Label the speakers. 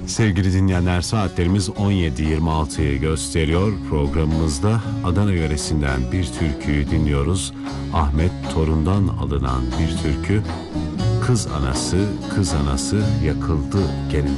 Speaker 1: Sevgili dinleyenler, saatlerimiz 17.26'yı gösteriyor. Programımızda Adana yöresinden bir türküyü dinliyoruz. Ahmet Torun'dan alınan bir türkü. Kız anası yakıldı gelin.